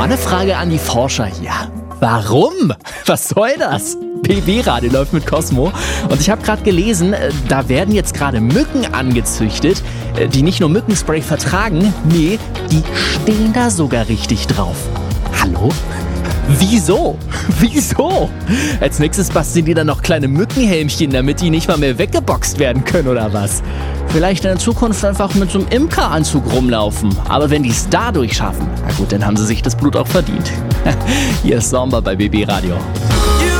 Mal eine Frage an die Forscher hier. Warum? Was soll das? BB-Radio läuft mit Cosmo und ich habe gerade gelesen, da werden jetzt gerade Mücken angezüchtet, die nicht nur Mückenspray vertragen, nee, die stehen da sogar richtig drauf. Hallo? Wieso? Wieso? Als nächstes basteln die dann noch kleine Mückenhelmchen, damit die nicht mal mehr weggeboxt werden können oder was? Vielleicht in der Zukunft einfach mit so einem Imkeranzug rumlaufen. Aber wenn die es dadurch schaffen, na gut, dann haben sie sich das Blut auch verdient. Hier ist Somber bei BB Radio.